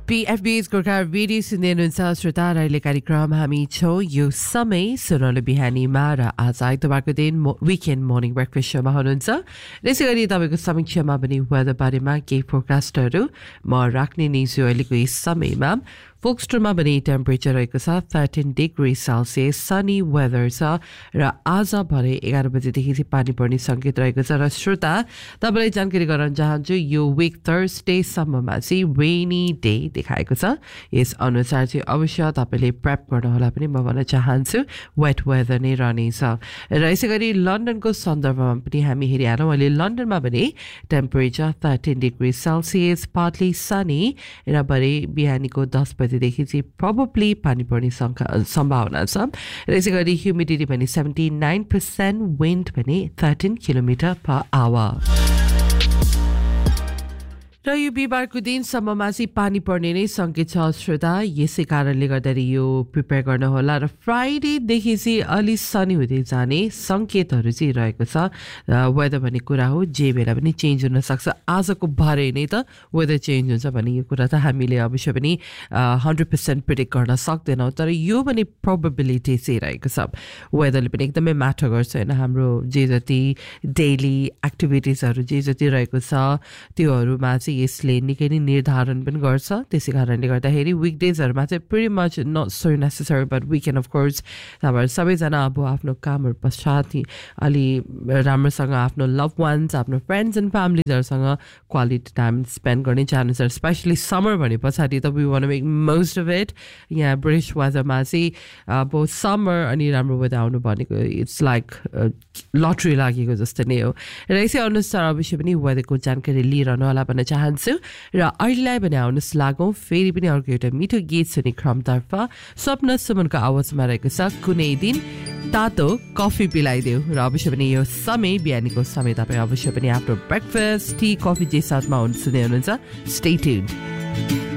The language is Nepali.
PFB's गोर्खा रेडियो सुन्दै हुनुहुन्छ श्रोता र अहिले कार्यक्रम हामी छौँ यो समय सुनौलो बिहानीमा र आज आइतबारको दिन विकेन्ड मर्निङ ब्रेकफास्ट शोमा हुनुहुन्छ। त्यसै गरी तपाईँको समीक्षामा पनि वेदर बारेमा केही फोरकास्टहरू म राख्ने नै छु। अहिलेको यस समयमा फोक्सट्रोमा पनि टेम्परेचर रहेको छ 13 डिग्री सेल्सियस, सनी वेदर छ र आज भरे 11 बजेदेखि चाहिँ पानी पर्ने सङ्केत रहेको छ। र श्रोता तपाईँलाई जानकारी गराउन चाहन्छु यो विक थर्सडेसम्ममा चाहिँ रेनी डे देखाएको छ। यस अनुसार चाहिँ अवश्य तपाईँले प्रेप गर्नुहोला पनि म भन्न चाहन्छु, वेट वेदर नै रहनेछ। र यसै गरी लन्डनको सन्दर्भमा पनि हामी हेरिहालौँ। अहिले लन्डनमा पनि temperature 13 degree Celsius, partly Sunny र भरे बिहानीको 10 बजेदेखि चाहिँ प्रोबेबली पानी पर्ने सम्भावना छ। र यसै गरी ह्युमिडिटी पनि 79%, विन्ड पनि 13 किलोमिटर पर आवर। र यो बिहिबारको दिनसम्ममा चाहिँ पानी पर्ने नै सङ्केत छ श्रोता, यसै कारणले गर्दाखेरि यो प्रिपेयर गर्न होला। र फ्राइडेदेखि चाहिँ अलि सनी हुँदै जाने सङ्केतहरू चाहिँ रहेको छ। वेदर भन्ने कुरा हो, जे बेला पनि चेन्ज हुनसक्छ। आजको भरे नै त वेदर चेन्ज हुन्छ भन्ने यो कुरा त हामीले अवश्य पनि 100% प्रिडिक्ट गर्न सक्दैनौँ, तर यो पनि प्रोबेबिलिटी चाहिँ रहेको छ। वेदरले पनि एकदमै म्याटर गर्छ होइन, हाम्रो जे जति डेली एक्टिभिटिजहरू जे जति रहेको छ त्योहरूमा चाहिँ यसले निकै नै निर्धारण पनि गर्छ। त्यसै कारणले गर्दाखेरि विकडेजहरूमा चाहिँ pretty much not so necessary, but weekend of course तपाईँहरू सबैजना अब आफ्नो कामहरू पश्चात अलि राम्रोसँग आफ्नो लभ वान्स, आफ्नो friends and फ्यामिलीजहरूसँग quality time spend गर्ने चाहनुहुन्छ। स्पेसली समर भने पछाडि त we want make most of it. यहाँ ब्रिटिस वेदरमा चाहिँ अब समर अनि राम्रो वेदर आउनु भनेको इट्स लाइक लटरी लागेको जस्तो नै हो। र यसै अनुसार अवश्य पनि वेदरको जानकारी लिइरहनु होला भन्न चाहन्छु। र अहिलेलाई भने आउनुहोस् लागौँ फेरि पनि अर्को एउटा मिठो गीत सुने क्रमतर्फ। स्वप्न सुमनको आवाजमा रहेको छ कुनै दिन तातो कफी पिलाइदेऊ। र अवश्य पनि यो समय बिहानीको समय तपाईँ अवश्य पनि आफ्नो ब्रेकफास्ट, टी, कफी जे साथमा सुन्दै हुनुहुन्छ। Stay tuned.